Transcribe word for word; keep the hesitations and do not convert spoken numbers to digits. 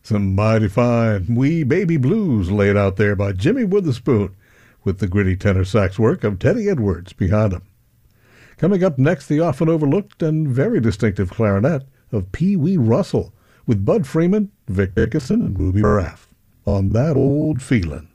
Some mighty fine wee baby blues laid out there by Jimmy Witherspoon, with the gritty tenor sax work of Teddy Edwards behind him. Coming up next, the often overlooked and very distinctive clarinet of Pee Wee Russell, with Bud Freeman, Vic Dickinson, and Ruby Raff on That Old Feelin'.